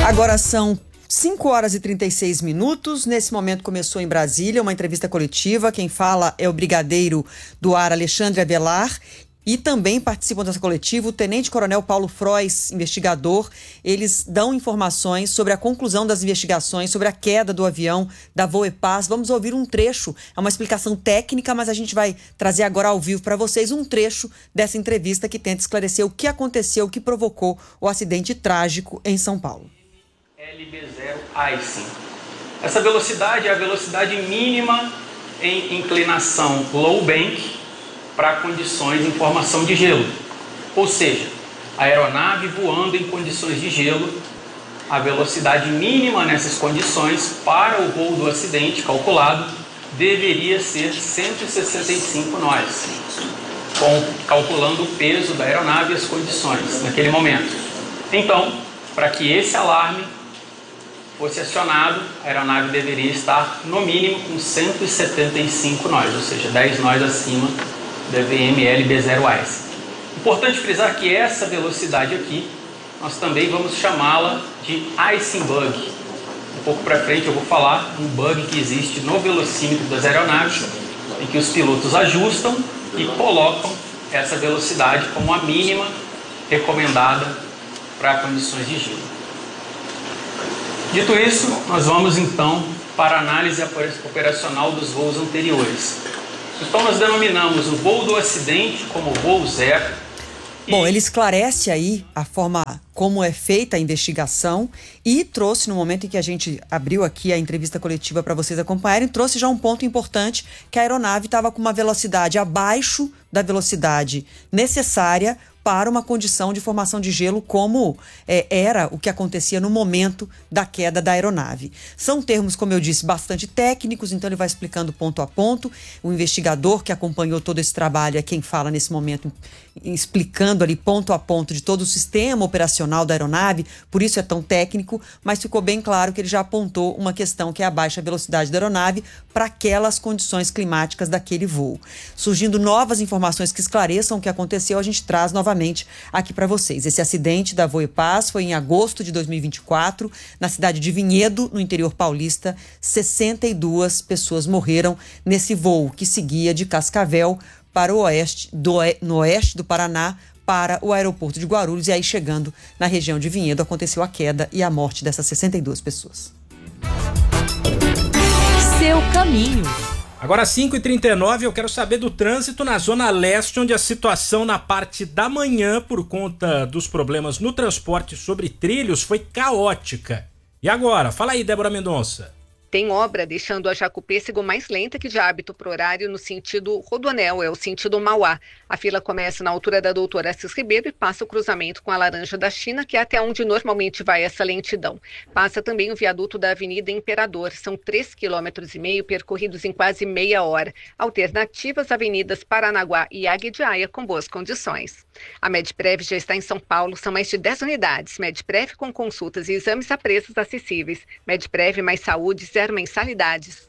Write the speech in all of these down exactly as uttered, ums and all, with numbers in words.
Agora são cinco horas e trinta e seis minutos. Nesse momento começou em Brasília uma entrevista coletiva. Quem fala é o brigadeiro do ar Alexandre Avelar. E também participam dessa coletiva o tenente-coronel Paulo Frois, investigador. Eles dão informações sobre a conclusão das investigações, sobre a queda do avião da Voepaz. Vamos ouvir um trecho, é uma explicação técnica, mas a gente vai trazer agora ao vivo para vocês um trecho dessa entrevista que tenta esclarecer o que aconteceu, o que provocou o acidente trágico em São Paulo. L B zero Icing. Essa velocidade é a velocidade mínima em inclinação low bank para condições em formação de gelo. Ou seja, a aeronave voando em condições de gelo, a velocidade mínima nessas condições para o voo do acidente calculado deveria ser cento e sessenta e cinco nós, com, calculando o peso da aeronave e as condições naquele momento. Então, para que esse alarme fosse acionado, a aeronave deveria estar no mínimo com cento e setenta e cinco nós, ou seja, dez nós acima da V M L B zero Icing. Importante frisar que essa velocidade aqui, nós também vamos chamá-la de icing bug. Um pouco para frente eu vou falar um bug que existe no velocímetro das aeronaves, em que os pilotos ajustam e colocam essa velocidade como a mínima recomendada para condições de gelo. Dito isso, nós vamos então para a análise operacional dos voos anteriores. Então nós denominamos o voo do acidente como voo zero. Bom, ele esclarece aí a forma como é feita a investigação e trouxe, no momento em que a gente abriu aqui a entrevista coletiva para vocês acompanharem, trouxe já um ponto importante, que a aeronave estava com uma velocidade abaixo da velocidade necessária para uma condição de formação de gelo como é, era o que acontecia no momento da queda da aeronave. São termos, como eu disse, bastante técnicos, então ele vai explicando ponto a ponto. O investigador que acompanhou todo esse trabalho é quem fala nesse momento, explicando ali ponto a ponto de todo o sistema operacional da aeronave, por isso é tão técnico, mas ficou bem claro que ele já apontou uma questão que é a baixa velocidade da aeronave para aquelas condições climáticas daquele voo. Surgindo novas informações que esclareçam o que aconteceu, a gente traz novamente aqui para vocês. Esse acidente da Voepaz foi em agosto de dois mil e vinte e quatro, na cidade de Vinhedo, no interior paulista. sessenta e duas pessoas morreram nesse voo que seguia de Cascavel para o oeste, do, no oeste do Paraná, para o aeroporto de Guarulhos, e aí chegando na região de Vinhedo aconteceu a queda e a morte dessas sessenta e duas pessoas. Seu caminho. Agora cinco e trinta e nove, eu quero saber do trânsito na Zona Leste, onde a situação na parte da manhã, por conta dos problemas no transporte sobre trilhos, foi caótica. E agora? Fala aí, Débora Mendonça. Tem obra deixando a Jacupêssego mais lenta que de hábito pro horário no sentido Rodoanel, é o sentido Mauá. A fila começa na altura da Doutora Assis Ribeiro e passa o cruzamento com a Laranja da China, que é até onde normalmente vai essa lentidão. Passa também o viaduto da Avenida Imperador. São três quilômetros e meio percorridos em quase meia hora. Alternativas, avenidas Paranaguá e Águia de Aia com boas condições. A Medprev já está em São Paulo, são mais de dez unidades. Medprev com consultas e exames a preços acessíveis. Medprev mais saúde, zero mensalidades.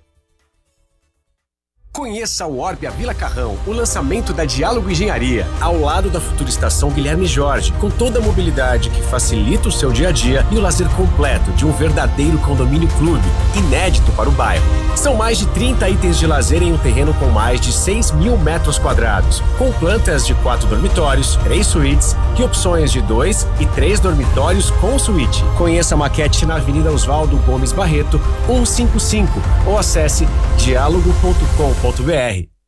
Conheça o Orbia Vila Carrão, o lançamento da Diálogo Engenharia, ao lado da futura estação Guilherme Jorge, com toda a mobilidade que facilita o seu dia a dia e o lazer completo de um verdadeiro condomínio clube, inédito para o bairro. São mais de trinta itens de lazer em um terreno com mais de seis mil metros quadrados, com plantas de quatro dormitórios, três suítes e opções de dois e três dormitórios com suíte. Conheça a maquete na Avenida Oswaldo Gomes Barreto, cento e cinquenta e cinco, ou acesse diálogo ponto com ponto br.